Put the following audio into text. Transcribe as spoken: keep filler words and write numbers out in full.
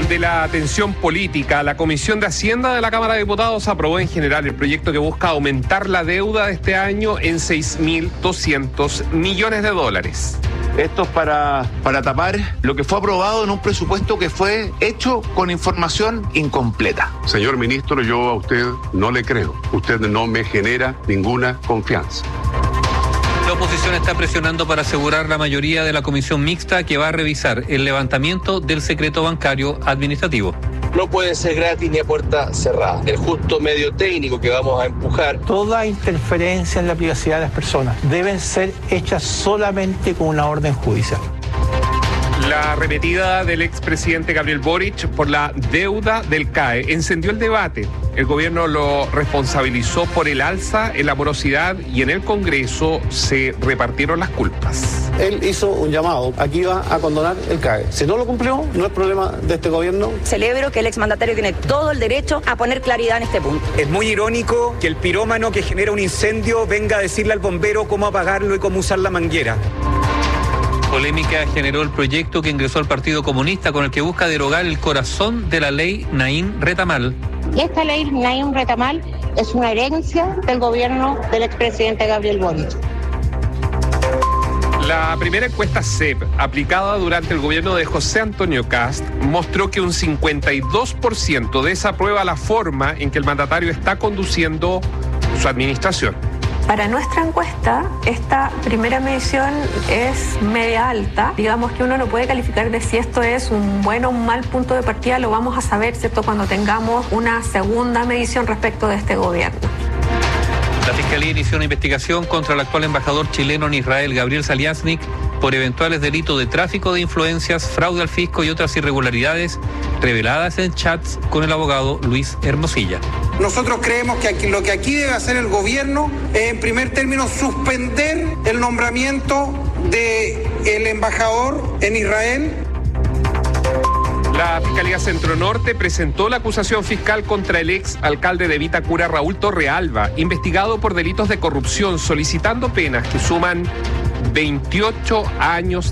de la atención política, la Comisión de Hacienda de la Cámara de Diputados aprobó en general el proyecto que busca aumentar la deuda de este año en seis mil doscientos millones de dólares. Esto es para, para tapar lo que fue aprobado en un presupuesto que fue hecho con información incompleta. Señor ministro, yo a usted no le creo. Usted no me genera ninguna confianza. La oposición está presionando para asegurar la mayoría de la comisión mixta que va a revisar el levantamiento del secreto bancario administrativo. No puede ser gratis ni a puerta cerrada. El justo medio técnico que vamos a empujar. Toda interferencia en la privacidad de las personas deben ser hechas solamente con una orden judicial. La arremetida del expresidente Gabriel Boric por la deuda del C A E encendió el debate. El gobierno lo responsabilizó por el alza en la morosidad y en el Congreso se repartieron las culpas. Él hizo un llamado, aquí va a condonar el C A E. Si no lo cumplió, no es problema de este gobierno. Celebro que el exmandatario tiene todo el derecho a poner claridad en este punto. Es muy irónico que el pirómano que genera un incendio venga a decirle al bombero cómo apagarlo y cómo usar la manguera. Polémica generó el proyecto que ingresó al Partido Comunista con el que busca derogar el corazón de la ley Naim Retamal. Esta ley Naim Retamal es una herencia del gobierno del expresidente Gabriel Boric. La primera encuesta C E P, aplicada durante el gobierno de José Antonio Kast, mostró que un cincuenta y dos por ciento desaprueba la forma en que el mandatario está conduciendo su administración. Para nuestra encuesta, esta primera medición es media alta. Digamos que uno no puede calificar de si esto es un buen o un mal punto de partida, lo vamos a saber, ¿cierto?, cuando tengamos una segunda medición respecto de este gobierno. La Fiscalía inició una investigación contra el actual embajador chileno en Israel, Gabriel Saliasnik, por eventuales delitos de tráfico de influencias, fraude al fisco y otras irregularidades reveladas en chats con el abogado Luis Hermosilla. Nosotros creemos que aquí, lo que aquí debe hacer el gobierno es, en primer término, suspender el nombramiento del embajador en Israel. La Fiscalía Centro Norte presentó la acusación fiscal contra el ex alcalde de Vitacura, Raúl Torrealba, investigado por delitos de corrupción, solicitando penas que suman veintiocho años